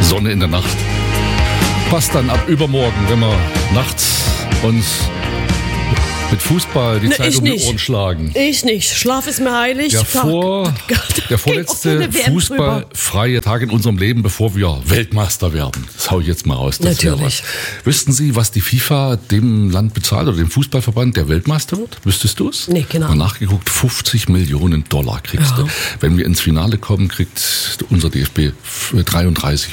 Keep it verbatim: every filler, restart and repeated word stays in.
Sonne in der Nacht. Passt dann ab übermorgen, wenn wir nachts uns mit Fußball die Ne, Zeit ich um die nicht. Ohren schlagen. Ich nicht. Schlaf ist mir heilig. Der, vor, der vorletzte fußballfreie Tag in unserem Leben, bevor wir Weltmeister werden. Das hau ich jetzt mal raus. Das wäre Natürlich. was. Wüssten Sie, was die FIFA dem Land bezahlt oder dem Fußballverband, der Weltmeister wird? Wüsstest du es? Nee, genau. Mal nachgeguckt, fünfzig Millionen Dollar kriegst Ja. du. Wenn wir ins Finale kommen, kriegt unser D F B dreiunddreißig